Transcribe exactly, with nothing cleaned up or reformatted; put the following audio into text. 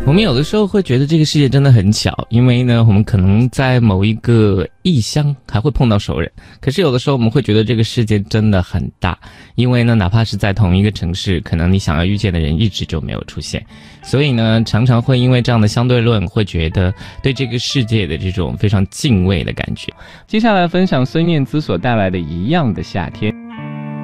我们有的时候会觉得这个世界真的很巧，因为呢，我们可能在某一个异乡还会碰到熟人。可是有的时候我们会觉得这个世界真的很大，因为呢，哪怕是在同一个城市，可能你想要遇见的人一直就没有出现。所以呢，常常会因为这样的相对论，会觉得对这个世界的这种非常敬畏的感觉。 接下来分享孙燕姿所带来的《一样的夏天》。